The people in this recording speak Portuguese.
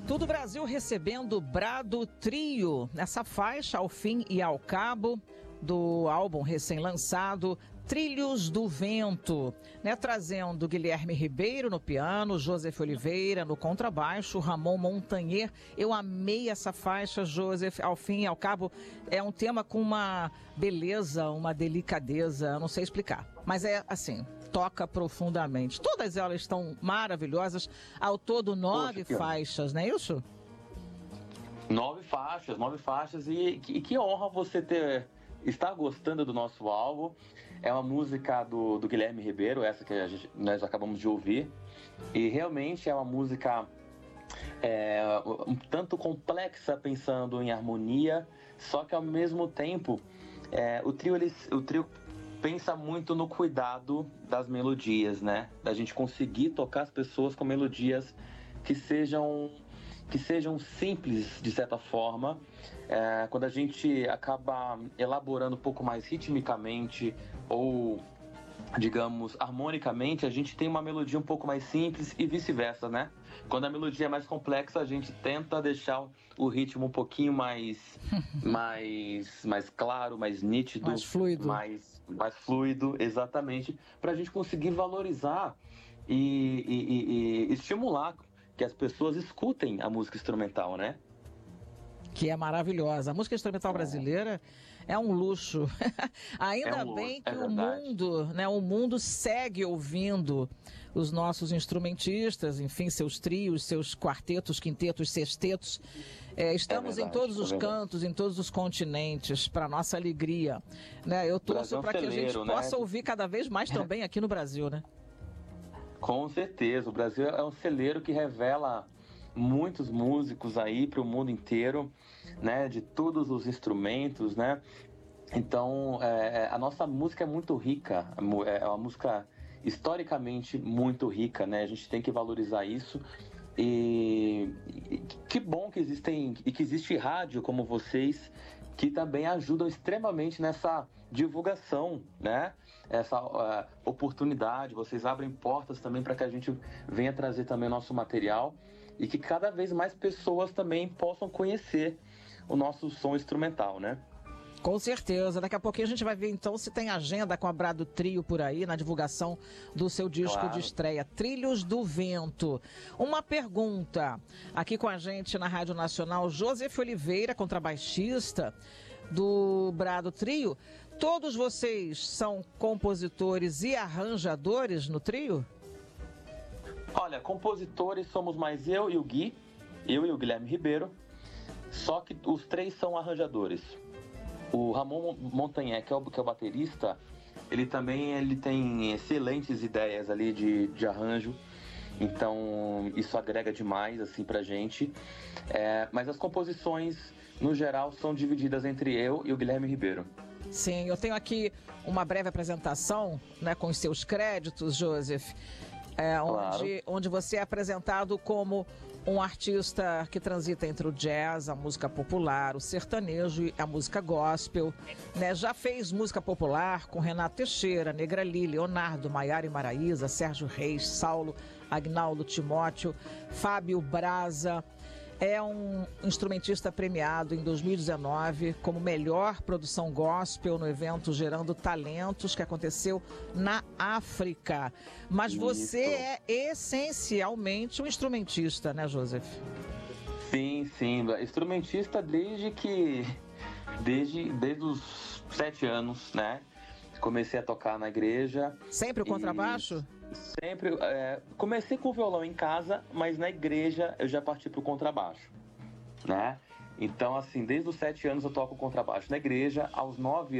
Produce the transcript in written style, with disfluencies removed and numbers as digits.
Tudo Brasil recebendo Brado Trio, nessa faixa Ao Fim e ao Cabo, do álbum recém-lançado Trilhos do Vento, né? Trazendo Guilherme Ribeiro no piano, Joseph Oliveira no contrabaixo, Ramon Montanher. Eu amei essa faixa, Joseph. Ao Fim e ao Cabo é um tema com uma beleza, uma delicadeza, eu não sei explicar, mas é assim, toca profundamente. Todas elas estão maravilhosas, ao todo 9 faixas, não é isso? 9 faixas e que honra você estar gostando do nosso álbum. É uma música do Guilherme Ribeiro, essa que nós acabamos de ouvir, e realmente é uma música um tanto complexa, pensando em harmonia, só que ao mesmo tempo o trio pensa muito no cuidado das melodias, né? Da gente conseguir tocar as pessoas com melodias que sejam simples, de certa forma. Quando a gente acaba elaborando um pouco mais ritmicamente ou, digamos, harmonicamente, a gente tem uma melodia um pouco mais simples e vice-versa, né? Quando a melodia é mais complexa, a gente tenta deixar o ritmo um pouquinho mais claro, mais nítido, mais fluido. Mais fluido, exatamente, para a gente conseguir valorizar e estimular que as pessoas escutem a música instrumental, né? Que é maravilhosa. A música instrumental brasileira é um luxo. Ainda bem que o mundo segue ouvindo os nossos instrumentistas, enfim, seus trios, seus quartetos, quintetos, sextetos. Estamos em todos os cantos, em todos os continentes, para nossa alegria, né? Eu torço para que a gente possa ouvir cada vez mais também aqui no Brasil, né? Com certeza, o Brasil é um celeiro que revela muitos músicos aí para o mundo inteiro, né, de todos os instrumentos, né? Então, a nossa música é muito rica, é uma música historicamente muito rica, né? A gente tem que valorizar isso. E que bom que existe rádio como vocês, que também ajudam extremamente nessa divulgação, né? Essa oportunidade, vocês abrem portas também para que a gente venha trazer também o nosso material e que cada vez mais pessoas também possam conhecer o nosso som instrumental, né? Com certeza. Daqui a pouquinho a gente vai ver então se tem agenda com a Brado Trio por aí na divulgação do seu disco de estreia, Trilhos do Vento. Uma pergunta aqui com a gente na Rádio Nacional, Joseph Oliveira, contrabaixista do Brado Trio. Todos vocês são compositores e arranjadores no trio? Olha, compositores somos mais eu e o Gui, eu e o Guilherme Ribeiro, só que os 3 são arranjadores. O Ramon Montanher, que é o baterista, ele tem excelentes ideias ali de arranjo, então isso agrega demais assim, pra gente. Mas as composições, no geral, são divididas entre eu e o Guilherme Ribeiro. Sim, eu tenho aqui uma breve apresentação, né, com os seus créditos, Joseph, onde você é apresentado como um artista que transita entre o jazz, a música popular, o sertanejo e a música gospel, né? Já fez música popular com Renato Teixeira, Negrali, Leonardo, Maiara e Maraísa, Sérgio Reis, Saulo, Agnaldo Timóteo, Fábio Braza. É um instrumentista premiado em 2019 como melhor produção gospel no evento Gerando Talentos, que aconteceu na África. Mas você é essencialmente um instrumentista, né, Joseph? Sim. Instrumentista desde os 7 anos, né? Comecei a tocar na igreja. Sempre o contrabaixo? Sempre. Comecei com o violão em casa, mas na igreja eu já parti pro contrabaixo, né? Então, assim, desde os 7 anos eu toco contrabaixo na igreja. Aos 9